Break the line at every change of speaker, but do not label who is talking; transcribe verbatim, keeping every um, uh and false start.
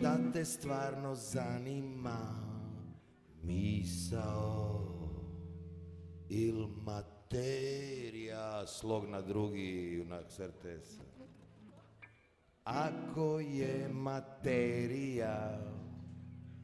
da te stvarno zanima misao il materija, slog na drugi, junak Sertesa. Ako je materija